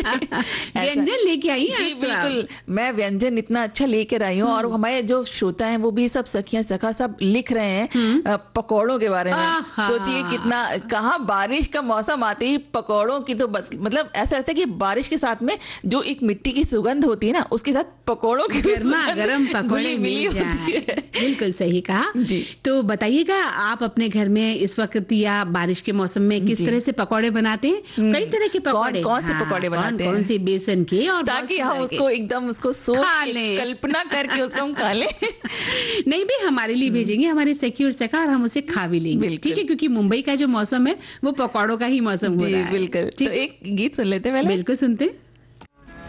व्यंजन लेके आई हैं जी आज तो आप। बिल्कुल, मैं व्यंजन इतना अच्छा लेकर आई हूँ और हमारे जो श्रोता हैं वो भी सब सखियां सखा सब लिख रहे हैं पकौड़ों के बारे में। आहा। सोचिए कितना, कहाँ बारिश का मौसम आते ही पकौड़ों की तो मतलब ऐसा लगता है कि बारिश के साथ में जो एक मिट्टी की सुगंध होती है ना, उसके साथ पकौड़ों की गर्मा गर्म पकौड़े मिल जाए। बिल्कुल सही कहा जी। तो बताइएगा, आप अपने घर में इस वक्त या बारिश के मौसम में किस तरह से पकौड़े बनाते हैं? कई तरह के पकौड़े, कौन से पकौड़े बनाते हैं? कौन से बेसन के, और ताकि हम उसको एकदम उसको सोच के कल्पना करके उसको हम खा लें। नहीं भी हमारे लिए भेजेंगे, हमारे सखी और सखा, और हम उसे खा भी लेंगे, ठीक है? क्योंकि मुंबई का जो मौसम है वो पकौड़ों का ही मौसम हो रहा है। बिल्कुल। तो एक गीत सुन लेते हैं पहले। बिल्कुल सुनते हैं।